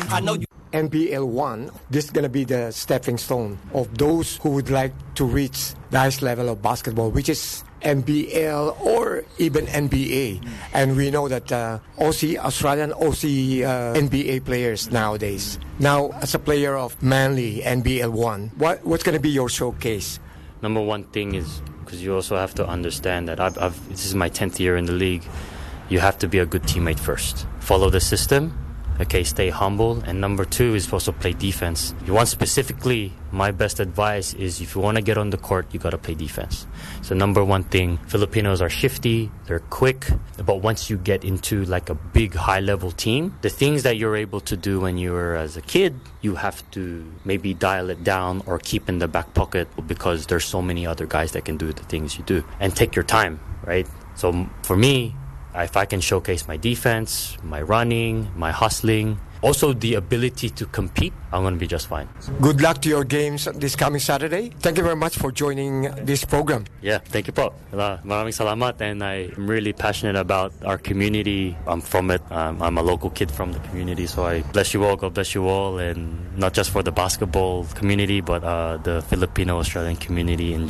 I know you. NBL 1, this is going to be the stepping stone of those who would like to reach the highest level of basketball, which is NBL or even NBA. And we know that Australian NBA players nowadays. Now, as a player of Manly NBL 1, what's going to be your showcase? Number one thing is, because you also have to understand that this is my 10th year in the league, you have to be a good teammate first. Follow the system. Okay, stay humble. And number two is also play defense. You want specifically, my best advice is if you want to get on the court, you got to play defense. So number one thing, Filipinos are shifty, they're quick. But once you get into like a big high-level team, the things that you're able to do when you were as a kid, you have to maybe dial it down or keep in the back pocket because there's so many other guys that can do the things you do. And take your time, right? So for me, if I can showcase my defense, my running, my hustling, also the ability to compete, I'm going to be just fine. Good luck to your games this coming Saturday. Thank you very much for joining this program. Yeah, thank you po. Maraming salamat, and I'm really passionate about our community. I'm from it. I'm a local kid from the community, so I bless you all, God bless you all, and not just for the basketball community, but the Filipino-Australian community in